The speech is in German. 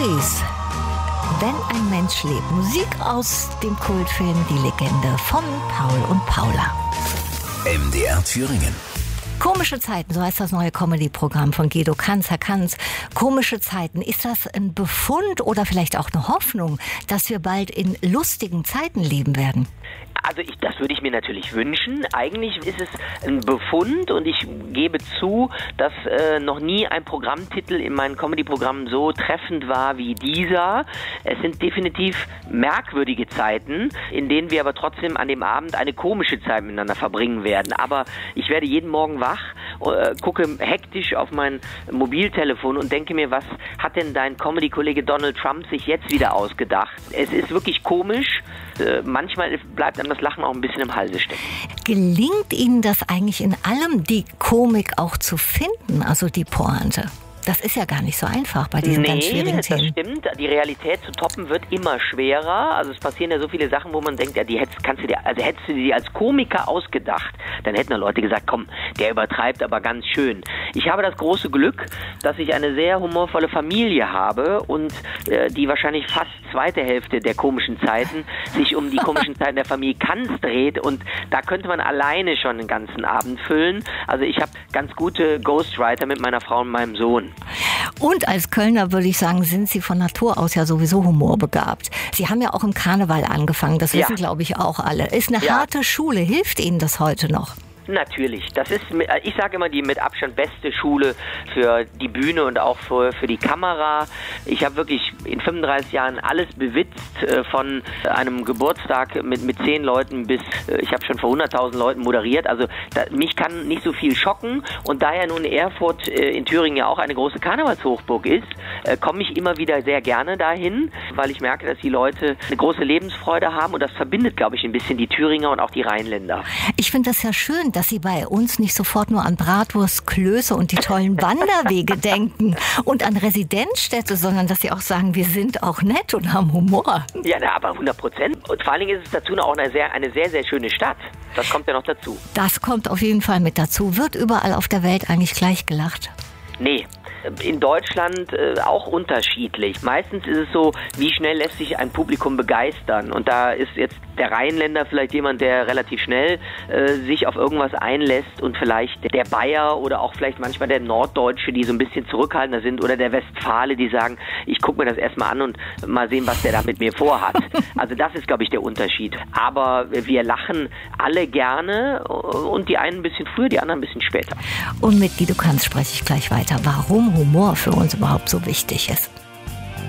Movies. Wenn ein Mensch lebt. Musik aus dem Kultfilm Die Legende von Paul und Paula. MDR Thüringen. Komische Zeiten, so heißt das neue Comedy-Programm von Guido Kanz. Herr Kanz, komische Zeiten, ist das ein Befund oder vielleicht auch eine Hoffnung, dass wir bald in lustigen Zeiten leben werden? Also das würde ich mir natürlich wünschen. Eigentlich ist es ein Befund und ich gebe zu, dass noch nie ein Programmtitel in meinen Comedy-Programmen so treffend war wie dieser. Es sind definitiv merkwürdige Zeiten, in denen wir aber trotzdem an dem Abend eine komische Zeit miteinander verbringen werden. Aber ich werde jeden Morgen wach, gucke hektisch auf mein Mobiltelefon und denke mir, was hat denn dein Comedy-Kollege Donald Trump sich jetzt wieder ausgedacht? Es ist wirklich komisch. Manchmal bleibt einem das Lachen auch ein bisschen im Halse stecken. Gelingt Ihnen das eigentlich in allem, die Komik auch zu finden, also die Pointe? Das ist ja gar nicht so einfach bei diesen ganz schwierigen Themen. Das stimmt. Die Realität zu toppen wird immer schwerer. Also es passieren ja so viele Sachen, wo man denkt, ja, hättest du die als Komiker ausgedacht, dann hätten ja Leute gesagt, komm, der übertreibt aber ganz schön. Ich habe das große Glück, dass ich eine sehr humorvolle Familie habe und die wahrscheinlich fast zweite Hälfte der komischen Zeiten sich um die komischen Zeiten der Familie Kanz dreht und da könnte man alleine schon den ganzen Abend füllen. Also ich habe ganz gute Ghostwriter mit meiner Frau und meinem Sohn. Und als Kölner würde ich sagen, sind Sie von Natur aus ja sowieso humorbegabt. Sie haben ja auch im Karneval angefangen, das wissen glaube ich auch alle. Ist eine harte Schule, hilft Ihnen das heute noch? Natürlich. Das ist, ich sage immer, die mit Abstand beste Schule für die Bühne und auch für die Kamera. Ich habe wirklich in 35 Jahren alles bewitzt, von einem Geburtstag mit 10 Leuten bis, ich habe schon vor 100.000 Leuten moderiert. Also mich kann nicht so viel schocken. Und da ja nun Erfurt in Thüringen ja auch eine große Karnevalshochburg ist, komme ich immer wieder sehr gerne dahin, weil ich merke, dass die Leute eine große Lebensfreude haben. Und das verbindet, glaube ich, ein bisschen die Thüringer und auch die Rheinländer. Ich finde das ja schön, dass Sie bei uns nicht sofort nur an Bratwurst, Klöße und die tollen Wanderwege denken und an Residenzstädte, sondern dass Sie auch sagen, wir sind auch nett und haben Humor. Ja, aber 100%. Und vor allen Dingen ist es dazu auch eine sehr, sehr schöne Stadt. Das kommt ja noch dazu. Das kommt auf jeden Fall mit dazu. Wird überall auf der Welt eigentlich gleich gelacht? Nee. In Deutschland auch unterschiedlich. Meistens ist es so, wie schnell lässt sich ein Publikum begeistern. Und da ist jetzt der Rheinländer vielleicht jemand, der relativ schnell sich auf irgendwas einlässt und vielleicht der Bayer oder auch vielleicht manchmal der Norddeutsche, die so ein bisschen zurückhaltender sind oder der Westfale, die sagen, ich gucke mir das erstmal an und mal sehen, was der da mit mir vorhat. Also das ist, glaube ich, der Unterschied. Aber wir lachen alle gerne und die einen ein bisschen früher, die anderen ein bisschen später. Und mit Guido Kanz spreche ich gleich weiter, warum Humor für uns überhaupt so wichtig ist.